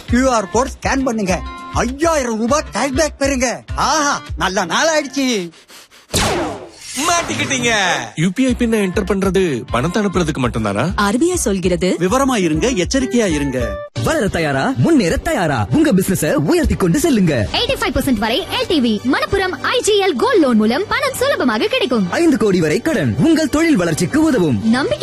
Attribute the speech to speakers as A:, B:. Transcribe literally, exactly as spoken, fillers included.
A: QR code scan பண்ணுங்க, ஐயாயிரம் ரூபாய் கேஷ்பேக் பெறுங்க. ஆஹா, நல்ல நாள் ஆயிடுச்சு.
B: மாட்டிக்கிட்டீங்க. யூபிஐ பின்ன என்டர் பண்றது பணத்தை அனுப்புறதுக்கு மட்டும்தானா?
C: ஆர்பிஐ சொல்கிறது
A: விவரமா இருங்க, எச்சரிக்கையா இருங்க.
D: வளர தயாரா, முன்னேற தயாரா, உங்க பிசினஸ உயர்த்தி கொண்டு செல்லுங்க.
E: எண்பத்தி ஐந்து சதவீதம் வரை LTV Manappuram IGL gold loan மூலம் பணம் சுலபமாக கிடைக்கும்.
D: ஐந்து கோடி வரை கடன் உங்கள் தொழில் வளர்ச்சிக்கு உதவும்.
E: நம்பிக்கை